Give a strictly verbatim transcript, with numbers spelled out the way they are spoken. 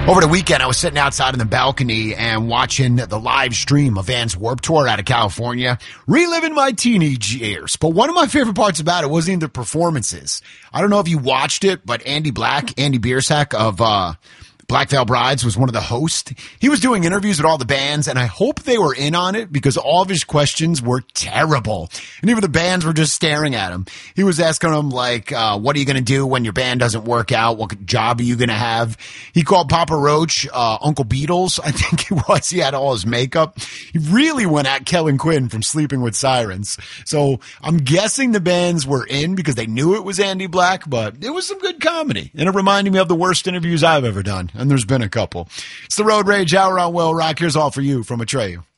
Over the weekend, I was sitting outside on the balcony and watching the live stream of Vans Warped Tour out of California, reliving my teenage years. But one of my favorite parts about it wasn't even the performances. I don't know if you watched it, but Andy Black, Andy Biersack of uh Black Veil Brides was one of the hosts. He was doing interviews with all the bands, and I hope they were in on it because all of his questions were terrible. And even the bands were just staring at him. He was asking them, like, uh, what are you going to do when your band doesn't work out? What job are you going to have? He called Papa Roach uh, Uncle Beatles, I think it was. He had all his makeup. He really went at Kellen Quinn from Sleeping with Sirens. So I'm guessing the bands were in because they knew it was Andy Black, but it was some good comedy. And it reminded me of the worst interviews I've ever done. And there's been a couple. It's the Road Rage Hour on Will Rock. Here's all for you from Atreyu.